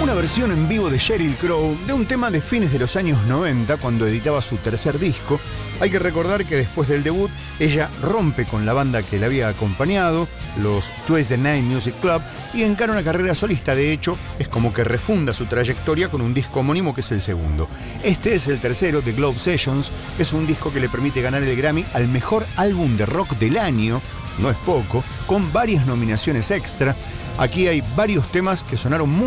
una versión en vivo de Sheryl Crow de un tema de fines de los años 90 cuando editaba su tercer disco. Hay que recordar que después del debut ella rompe con la banda que la había acompañado, los Twice the Nine Music Club, y encara una carrera solista. De hecho, es como que refunda su trayectoria con un disco homónimo que es el segundo. Este es el tercero, The Globe Sessions. Es un disco que le permite ganar el Grammy al mejor álbum de rock del año, no es poco, con varias nominaciones extra. Aquí hay varios temas que sonaron muy